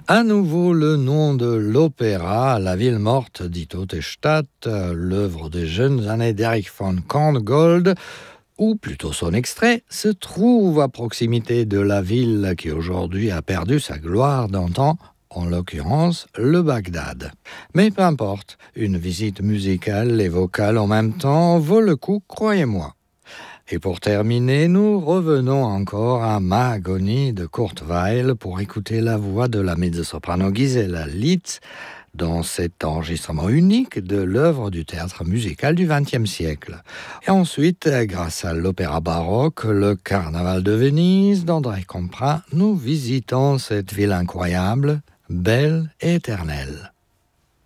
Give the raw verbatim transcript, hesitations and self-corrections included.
À nouveau le nom de l'opéra, La ville morte dit Totestadt, l'œuvre des jeunes années d'Erich von Korngold, ou plutôt son extrait, se trouve à proximité de la ville qui aujourd'hui a perdu sa gloire d'antan, en l'occurrence le Bagdad. Mais peu importe, une visite musicale et vocale en même temps vaut le coup, croyez-moi. Et pour terminer, nous revenons encore à Mahagoni de Kurt Weill pour écouter la voix de la mezzo-soprano Gisela Litz dans cet enregistrement unique de l'œuvre du théâtre musical du vingtième siècle. Et ensuite, grâce à l'opéra baroque, le Carnaval de Venise d'André Comprat, nous visitons cette ville incroyable, belle et éternelle.